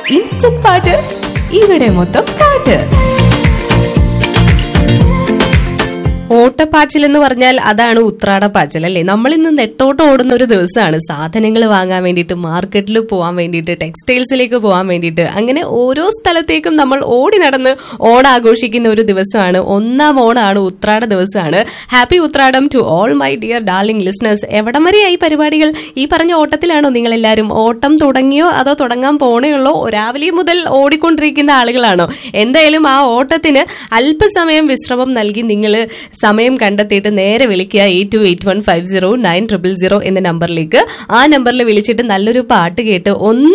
Instant പാട്ട് ഇവിടെ മൊത്തം പാട്ട്. ഓട്ടപ്പാച്ചിൽ എന്ന് പറഞ്ഞാൽ അതാണ് ഉത്രാടപ്പാച്ചിൽ അല്ലേ. നമ്മൾ ഇന്ന് നെട്ടോട്ട് ഓടുന്ന ഒരു ദിവസമാണ്. സാധനങ്ങൾ വാങ്ങാൻ വേണ്ടിയിട്ട്, മാർക്കറ്റിൽ പോകാൻ വേണ്ടിയിട്ട്, ടെക്സ്റ്റൈൽസിലേക്ക് പോകാൻ വേണ്ടിയിട്ട്, അങ്ങനെ ഓരോ സ്ഥലത്തേക്കും നമ്മൾ ഓടി നടന്ന് ഓണാഘോഷിക്കുന്ന ഒരു ദിവസമാണ്. ഒന്നാം ഓണാണ്, ഉത്രാട ദിവസമാണ്. Happy Uthradam to all my dear darling listeners. എവിടം വരെയായി പരിപാടികൾ? ഈ പറഞ്ഞ ഓട്ടത്തിലാണോ നിങ്ങളെല്ലാവരും? ഓട്ടം തുടങ്ങിയോ അതോ തുടങ്ങാൻ പോണേയുള്ളോ? രാവിലെ മുതൽ ഓടിക്കൊണ്ടിരിക്കുന്ന ആളുകളാണോ? എന്തായാലും ആ ഓട്ടത്തിന് അല്പസമയം വിശ്രമം നൽകി നിങ്ങൾ സമയം കണ്ടെത്തിയിട്ട് നേരെ വിളിക്കുക 8281509000 എന്ന നമ്പറിലേക്ക്. ആ നമ്പറിൽ വിളിച്ചിട്ട് നല്ലൊരു പാട്ട് കേട്ട്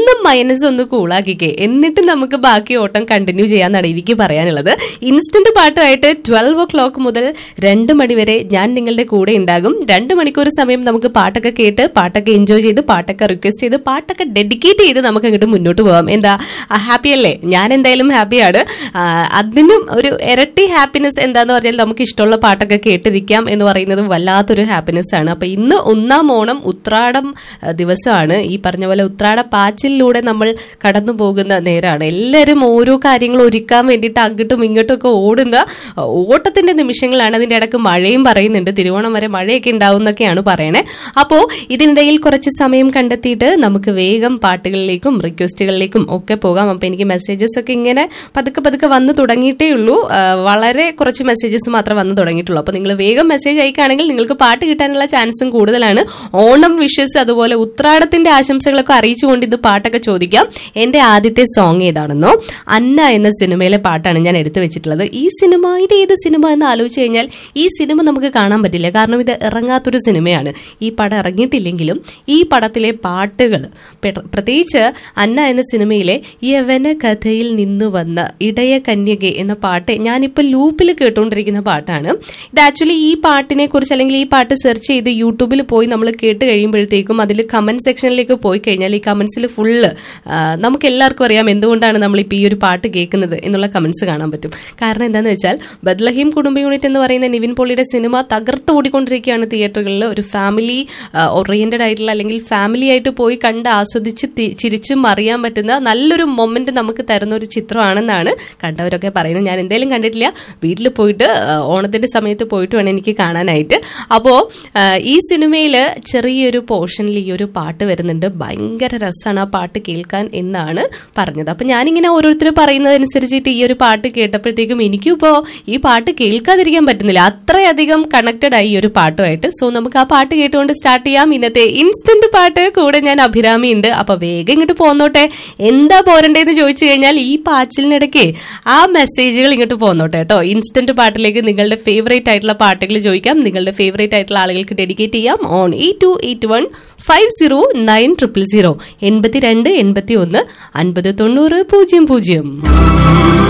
ഒന്ന് കൂളാക്കിക്കേ. എന്നിട്ട് നമുക്ക് ബാക്കി ഓട്ടം കണ്ടിന്യൂ ചെയ്യാന്നാണ് എനിക്ക് പറയാനുള്ളത്. ഇൻസ്റ്റന്റ് പാട്ടുമായിട്ട് 12 o'clock മുതൽ 2 മണി വരെ ഞാൻ നിങ്ങളുടെ കൂടെ ഉണ്ടാകും. 2 മണിക്കൂർ സമയം നമുക്ക് പാട്ടൊക്കെ കേട്ട്, പാട്ടൊക്കെ എൻജോയ് ചെയ്ത്, പാട്ടൊക്കെ റിക്വസ്റ്റ് ചെയ്ത്, പാട്ടൊക്കെ ഡെഡിക്കേറ്റ് ചെയ്ത് നമുക്ക് അങ്ങോട്ട് മുന്നോട്ട് പോകാം. എന്താ, ഹാപ്പി അല്ലേ? ഞാൻ എന്തായാലും ഹാപ്പിയാണ്. അതിനും ഒരു ഇരട്ടി ഹാപ്പിനെസ് എന്താന്ന് പറഞ്ഞാൽ നമുക്ക് ഇഷ്ടമുള്ള പാട്ടൊക്കെ കേട്ടിരിക്കാം എന്ന് പറയുന്നത് വല്ലാത്തൊരു ഹാപ്പിനെസ് ആണ്. അപ്പൊ ഇന്ന് ഒന്നാം ഓണം, ഉത്രാടം ദിവസമാണ്. ഈ പറഞ്ഞ പോലെ ഉത്രാട പാച്ചിലൂടെ നമ്മൾ കടന്നു പോകുന്ന നേരമാണ്. എല്ലാവരും ഓരോ കാര്യങ്ങൾ ഒരുക്കാൻ വേണ്ടിയിട്ട് അങ്ങോട്ടും ഇങ്ങോട്ടും ഒക്കെ ഓടുന്ന ഓട്ടത്തിന്റെ നിമിഷങ്ങളാണ്. അതിന്റെ ഇടയ്ക്ക് മഴയും പറയുന്നുണ്ട്. തിരുവോണം വരെ മഴയൊക്കെ ഉണ്ടാവും എന്നൊക്കെയാണ് പറയണേ. അപ്പോ ഇതിനിടയിൽ കുറച്ച് സമയം കണ്ടെത്തിയിട്ട് നമുക്ക് വേഗം പാട്ടുകളിലേക്കും റിക്വസ്റ്റുകളിലേക്കും ഒക്കെ പോകാം. അപ്പൊ എനിക്ക് മെസ്സേജസ് ഒക്കെ ഇങ്ങനെ പതുക്കെ വന്നു തുടങ്ങിയിട്ടേ ഉള്ളൂ. വളരെ കുറച്ച് മെസ്സേജസ് മാത്രം വന്നു തുടങ്ങിയിട്ടുള്ളൂ. അപ്പൊ നിങ്ങൾ വേഗം മെസ്സേജ് അയക്കുകയാണെങ്കിൽ നിങ്ങൾക്ക് പാട്ട് കിട്ടാനുള്ള ചാൻസും കൂടുതലാണ്. ഓണം വിഷസ് അതുപോലെ ഉത്രാടത്തിന്റെ ആശംസകളൊക്കെ അറിയിച്ചുകൊണ്ട് ഇത് പാട്ടൊക്കെ ചോദിക്കാം. എന്റെ ആദ്യത്തെ സോങ് ഏതാണെന്നോ? അന്ന എന്ന സിനിമയിലെ പാട്ടാണ് ഞാൻ എടുത്തു വെച്ചിട്ടുള്ളത്. ഈ സിനിമ, ഇത് ഏത് സിനിമ എന്ന് ആലോചിച്ച് കഴിഞ്ഞാൽ ഈ സിനിമ നമുക്ക് കാണാൻ പറ്റില്ല. കാരണം ഇത് ഇറങ്ങാത്തൊരു സിനിമയാണ്. ഈ പടം ഇറങ്ങിയിട്ടില്ലെങ്കിലും ഈ പടത്തിലെ പാട്ടുകൾ, പ്രത്യേകിച്ച് അന്ന എന്ന സിനിമയിലെ യവന കഥയിൽ നിന്നു വന്ന ഇടയ കന്യകെ എന്ന പാട്ട് ഞാനിപ്പോ ലൂപ്പിൽ കേട്ടുകൊണ്ടിരിക്കുന്ന പാട്ടാണ്. ഇത് ആക്ച്വലി ഈ പാട്ടിനെ കുറിച്ച്, അല്ലെങ്കിൽ ഈ പാട്ട് സെർച്ച് ചെയ്ത് യൂട്യൂബിൽ പോയി നമ്മൾ കേട്ട് കഴിയുമ്പോഴത്തേക്കും അതിൽ കമന്റ് സെക്ഷനിലേക്ക് പോയി കഴിഞ്ഞാൽ ഈ കമന്റ്സിൽ ഫുള്ള് നമുക്ക് എല്ലാവർക്കും അറിയാം എന്തുകൊണ്ടാണ് നമ്മളിപ്പോൾ ഈ ഒരു പാട്ട് കേൾക്കുന്നത് എന്നുള്ള കമന്റ്സ് കാണാൻ പറ്റും. കാരണം എന്താണെന്ന് വെച്ചാൽ ബദ്ലഹീം കുടുംബ യൂണിറ്റ് എന്ന് പറയുന്ന നിവിൻ പോളിയുടെ സിനിമ തകർത്ത് ഓടിക്കൊണ്ടിരിക്കുകയാണ് തിയേറ്ററുകളിൽ. ഒരു ഫാമിലി ഓറിയന്റഡ് ആയിട്ടുള്ള, അല്ലെങ്കിൽ ഫാമിലി ആയിട്ട് പോയി കണ്ട് ആസ്വദിച്ച് ചിരിച്ചും അറിയാൻ പറ്റുന്ന നല്ലൊരു മൊമെന്റ് നമുക്ക് തരുന്ന ഒരു ചിത്രമാണെന്നാണ് കണ്ടവരൊക്കെ പറയുന്നത്. ഞാൻ എന്തായാലും കണ്ടിട്ടില്ല. വീട്ടിൽ പോയിട്ട് ഓണത്തിന്റെ സമയത്ത് പോയിട്ട് വേണം എനിക്ക് കാണാനായിട്ട്. അപ്പോ ഈ സിനിമയില് ചെറിയൊരു പോർഷനിൽ ഈ ഒരു പാട്ട് വരുന്നുണ്ട്. ഭയങ്കര രസമാണ് ആ പാട്ട് കേൾക്കാൻ എന്നാണ് പറഞ്ഞത്. അപ്പൊ ഞാനിങ്ങനെ ഓരോരുത്തർ പറയുന്നതനുസരിച്ചിട്ട് ഈ ഒരു പാട്ട് കേട്ടപ്പോഴത്തേക്കും എനിക്കും ഇപ്പോ ഈ പാട്ട് കേൾക്കാതിരിക്കാൻ പറ്റുന്നില്ല. അത്രയധികം കണക്റ്റഡ് ആയി ഈ ഒരു പാട്ടുമായിട്ട്. സോ നമുക്ക് ആ പാട്ട് കേട്ടുകൊണ്ട് സ്റ്റാർട്ട് ചെയ്യാം ഇന്നത്തെ ഇൻസ്റ്റന്റ് പാട്ട്. കൂടെ ഞാൻ അഭിരാമി ഉണ്ട്. അപ്പൊ വേഗം ഇങ്ങോട്ട് പോന്നോട്ടെ. എന്താ പോരണ്ടേന്ന് ചോദിച്ചു കഴിഞ്ഞാൽ ഈ പാച്ചിലിനിടയ്ക്ക് ആ മെസ്സേജുകൾ ഇങ്ങോട്ട് പോന്നോട്ടെ കേട്ടോ. ഇൻസ്റ്റന്റ് പാട്ടിലേക്ക് നിങ്ങളുടെ ഫേവറേറ്റ് ആയിട്ടുള്ള പാട്ടുകൾ ചോദിക്കാം. നിങ്ങളുടെ ഫേവറേറ്റ് ആയിട്ടുള്ള ആളുകൾക്ക് ഡെഡിക്കേറ്റ് ചെയ്യാം. ഓൺ 8281509000 82 81 50 90 00.